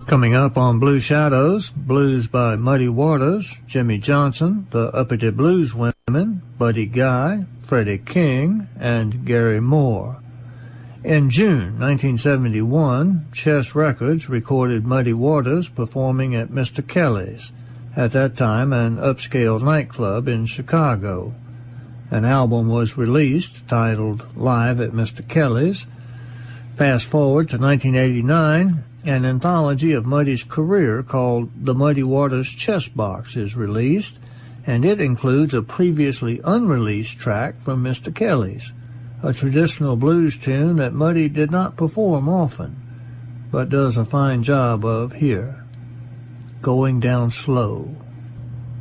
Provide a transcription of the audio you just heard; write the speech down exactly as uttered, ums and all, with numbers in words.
Coming up on Blue Shadows, blues by Muddy Waters, Jimmy Johnson, the Uppity Blues Women, Buddy Guy, Freddie King, and Gary Moore. In June nineteen seventy-one, Chess Records recorded Muddy Waters performing at Mister Kelly's, at that time an upscale nightclub in Chicago. An album was released titled Live at Mister Kelly's. Fast forward to nineteen eighty-nine, an anthology of Muddy's career called The Muddy Waters Chess Box is released, and it includes a previously unreleased track from Mister Kelly's, a traditional blues tune that Muddy did not perform often, but does a fine job of here. Going Down Slow.